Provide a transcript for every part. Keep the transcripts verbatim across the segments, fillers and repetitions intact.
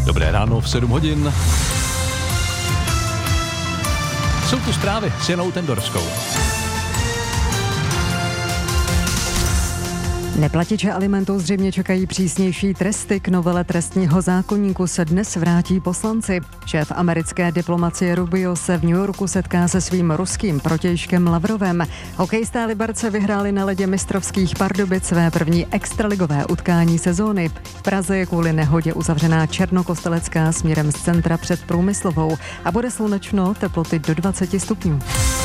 Dobré ráno v sedm hodin. Jsou tu zprávy s Janou Tendorskou. Neplatiče alimentů zřejmě čekají přísnější tresty. K novele trestního zákoníku se dnes vrátí poslanci. Šéf americké diplomacie Rubio se v New Yorku setká se svým ruským protějškem Lavrovem. Hokejisté Liberce vyhráli na ledě mistrovských Pardubic své první extraligové utkání sezóny. V Praze je kvůli nehodě uzavřená Černokostelecká směrem z centra před Průmyslovou a bude slunečno, teploty do dvacet stupňů.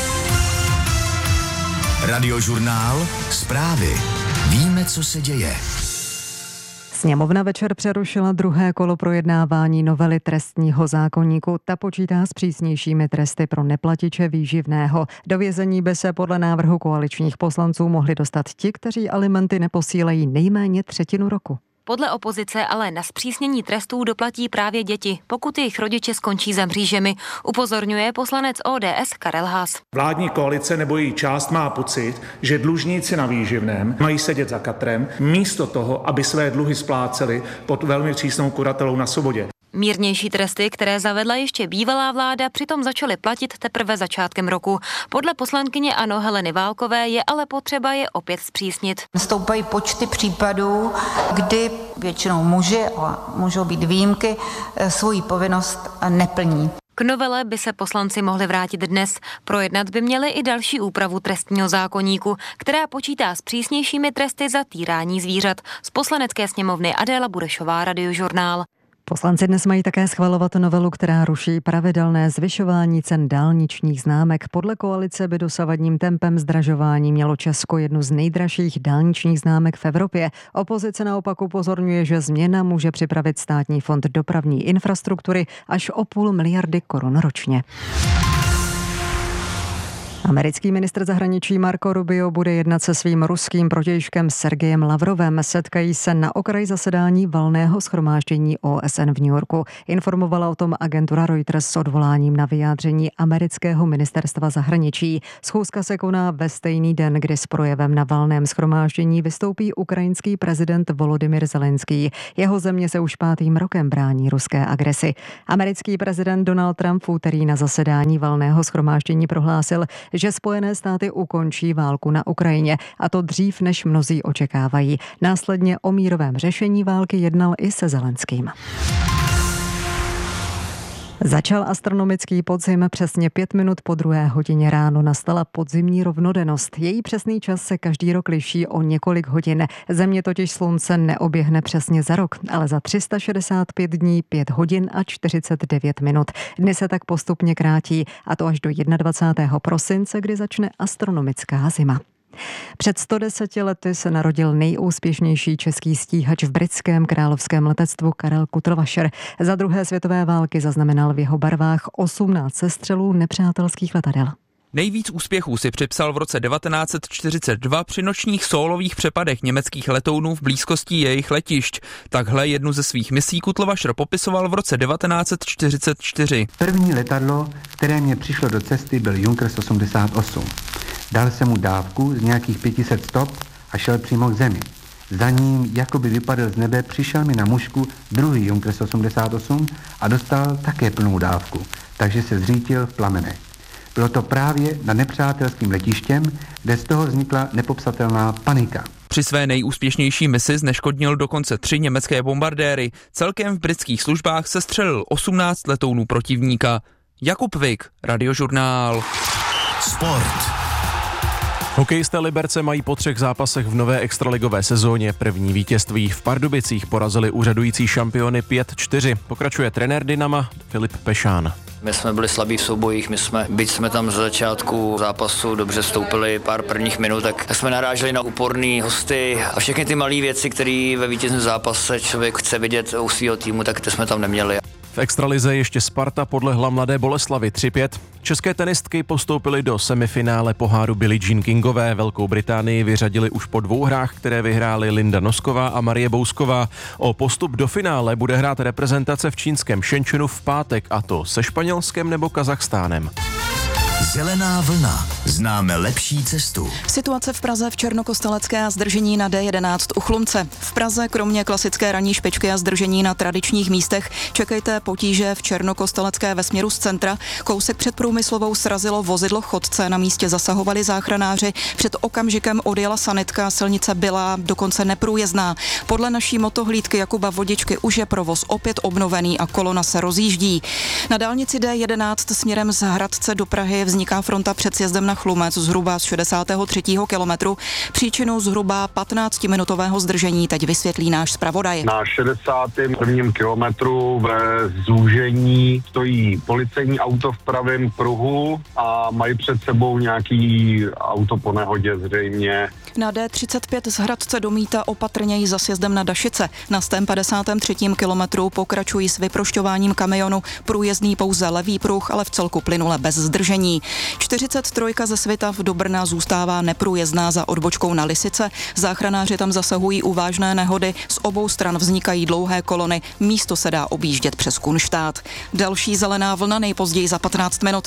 Radiožurnál, zprávy. Víme, co se děje. Sněmovna večer přerušila druhé kolo projednávání novely trestního zákoníku. Ta počítá s přísnějšími tresty pro neplatiče výživného. Do vězení by se podle návrhu koaličních poslanců mohli dostat ti, kteří alimenty neposílají nejméně třetinu roku. Podle opozice ale na zpřísnění trestů doplatí právě děti, pokud jejich rodiče skončí za mřížemi, upozorňuje poslanec O D S Karel Haas. Vládní koalice nebo její část má pocit, že dlužníci na výživném mají sedět za katrem, místo toho, aby své dluhy spláceli pod velmi přísnou kuratelou na svobodě. Mírnější tresty, které zavedla ještě bývalá vláda, přitom začaly platit teprve začátkem roku. Podle poslankyně ANO Heleny Válkové je ale potřeba je opět zpřísnit. Stoupají počty případů, kdy většinou muži, ale můžou být výjimky, svoji povinnost neplní. K novele by se poslanci mohli vrátit dnes. Projednat by měli i další úpravu trestního zákoníku, která počítá s přísnějšími tresty za týrání zvířat. Z Poslanecké sněmovny Adéla Burešová, Radiožurnál. Poslanci dnes mají také schvalovat novelu, která ruší pravidelné zvyšování cen dálničních známek. Podle koalice by dosavadním tempem zdražování mělo Česko jednu z nejdražších dálničních známek v Evropě. Opozice naopak upozorňuje, že změna může připravit Státní fond dopravní infrastruktury až o půl miliardy korun ročně. Americký ministr zahraničí Marco Rubio bude jednat se svým ruským protějškem Sergejem Lavrovem. Setkají se na okraji zasedání valného shromáždění O S N v New Yorku. Informovala o tom agentura Reuters s odvoláním na vyjádření amerického ministerstva zahraničí. Schůzka se koná ve stejný den, kdy s projevem na valném shromáždění vystoupí ukrajinský prezident Volodymyr Zelenský. Jeho země se už pátým rokem brání ruské agresi. Americký prezident Donald Trump v úterý na zasedání valného shromáždění prohlásil, že Spojené státy ukončí válku na Ukrajině, a to dřív, než mnozí očekávají. Následně o mírovém řešení války jednal i se Zelenským. Začal astronomický podzim, přesně pět minut po druhé hodině ráno nastala podzimní rovnodennost. Její přesný čas se každý rok liší o několik hodin. Země totiž slunce neoběhne přesně za rok, ale za tři sta šedesát pět dní, pět hodin a čtyřicet devět minut. Dny se tak postupně krátí, a to až do dvacátého prvního prosince, kdy začne astronomická zima. Před sto deseti lety se narodil nejúspěšnější český stíhač v britském královském letectvu Karel Kutlvacher. Za druhé světové války zaznamenal v jeho barvách osmnáct sestřelů nepřátelských letadel. Nejvíc úspěchů si připsal v roce devatenáct set čtyřicet dva při nočních sólových přepadech německých letounů v blízkosti jejich letišť. Takhle jednu ze svých misí Kutlvacher popisoval v roce devatenáct set čtyřicet čtyři. První letadlo, které mě přišlo do cesty, byl Junkers osmdesát osm. Dal jsem mu dávku z nějakých pět set stop a šel přímo k zemi. Za ním, jako by vypadl z nebe, přišel mi na mužku druhý Junkers osmdesát osm a dostal také plnou dávku, takže se zřítil v plamenech. Bylo to právě nad nepřátelským letištěm, kde z toho vznikla nepopsatelná panika. Při své nejúspěšnější misi zneškodnil dokonce tři německé bombardéry. Celkem v britských službách sestřelil osmnáct letounů protivníka. Jakub Vik, Radiožurnál. Sport. Hokejisté Liberce mají po třech zápasech v nové extraligové sezóně první vítězství. V Pardubicích porazili úřadující šampiony pět čtyři. Pokračuje trenér Dynama Filip Pešán. My jsme byli slabí v soubojích, my jsme, byť jsme tam z začátku zápasu dobře vstoupili pár prvních minut, tak jsme naráželi na úporný hosty a všechny ty malé věci, které ve vítězném zápase člověk chce vidět u svého týmu, tak ty jsme tam neměli. V extralize ještě Sparta podlehla Mladé Boleslavi tři pět. České tenistky postoupily do semifinále poháru Billie Jean Kingové. Velkou Británii vyřadili už po dvou hrách, které vyhrály Linda Nosková a Marie Bousková. O postup do finále bude hrát reprezentace v čínském Shenzhenu v pátek, a to se Španělskem nebo Kazachstánem. Zelená vlna. Známe lepší cestu. Situace v Praze v Černokostelecké a zdržení na D jedenáct u Chlumce. V Praze kromě klasické ranní špičky a zdržení na tradičních místech čekejte potíže v Černokostelecké ve směru z centra. Kousek před Průmyslovou srazilo vozidlo chodce, na místě zasahovali záchranáři. Před okamžikem odjela sanitka, silnice byla dokonce neprůjezdná. Podle naší motohlídky Jakuba Vodičky už je provoz opět obnovený a kolona se rozjíždí. Na dálnici D jedenáct směrem z Hradce do Prahy vzniká fronta před sjezdem na Chlumec zhruba z šedesátého třetího kilometru. Příčinou zhruba patnáctiminutového zdržení teď vysvětlí náš zpravodaj. Na šedesátém prvním kilometru ve zúžení stojí policejní auto v pravém pruhu a mají před sebou nějaký auto po nehodě zřejmě. Na D třicet pět z Hradce do Míta opatrněji za sjezdem na Dašice. Na sto padesátém třetím kilometru pokračují s vyprošťováním kamionu. Průjezdný pouze levý pruh, ale v celku plynule bez zdržení. čtyřicet tři ze Svitav do Brna zůstává neprůjezdná za odbočkou na Lisice. Záchranáři tam zasahují u vážné nehody. Z obou stran vznikají dlouhé kolony. Místo se dá objíždět přes Kunštát. Další zelená vlna nejpozději za patnáct minut.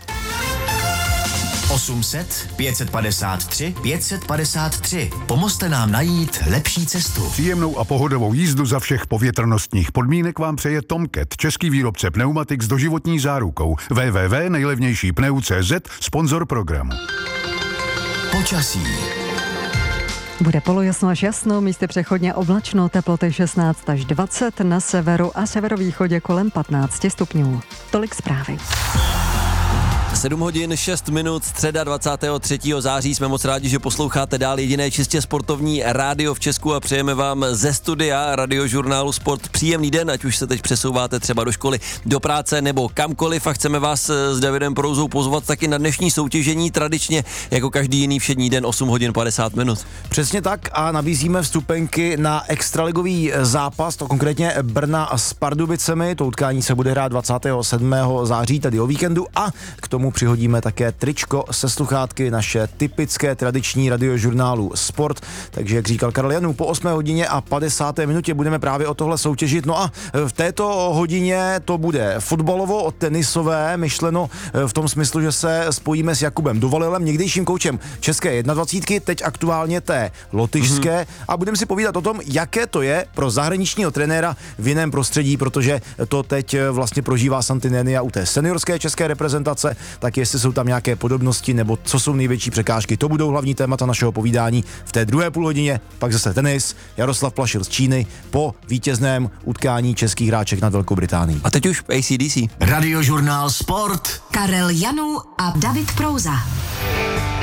osm set, pět set padesát tři, pět set padesát tři. Pomozte nám najít lepší cestu. Příjemnou a pohodovou jízdu za všech povětrnostních podmínek vám přeje Tomcat, český výrobce pneumatik s doživotní zárukou. w w w tečka nejlevnější pneu tečka cé zet, sponzor programu. Počasí. Bude polojasno až jasno, místy přechodně oblačno, teploty šestnáct až dvacet, na severu a severovýchodě kolem patnáct stupňů. Tolik zprávy. sedm hodin šest minut, středa dvacátého třetího září. Jsme moc rádi, že posloucháte dál jediné čistě sportovní rádio v Česku a přejeme vám ze studia Radiožurnálu Sport příjemný den, ať už se teď přesouváte třeba do školy, do práce nebo kamkoliv, a chceme vás s Davidem Prouzou pozvat taky na dnešní soutěžení, tradičně jako každý jiný všední den osm hodin padesát minut. Přesně tak, a nabízíme vstupenky na extraligový zápas, to konkrétně Brna s Pardubicemi. To utkání se bude hrát dvacátého sedmého září, tedy o víkendu, a k tomu přihodíme také tričko se sluchátky, naše typické tradiční Radiožurnálu Sport. Takže, jak říkal Karel Janů, po osmé hodině a padesáté minutě budeme právě o tohle soutěžit. No a v této hodině to bude fotbalovo, tenisové, myšleno v tom smyslu, že se spojíme s Jakubem Dovalilem, někdejším koučem české dvacítky, teď aktuálně té lotyšské, mm-hmm. a budeme si povídat o tom, jaké to je pro zahraničního trenéra v jiném prostředí, protože to teď vlastně prožívá Santinenia u té seniorské české reprezentace. Tak jestli jsou tam nějaké podobnosti nebo co jsou největší překážky, to budou hlavní témata našeho povídání v té druhé půlhodině. Pak zase tenis, Jaroslav Plašil z Číny po vítězném utkání českých hráček nad Velkou Británií. A teď už A C D C. Radiožurnál Sport. Karel Janů a David Prouza.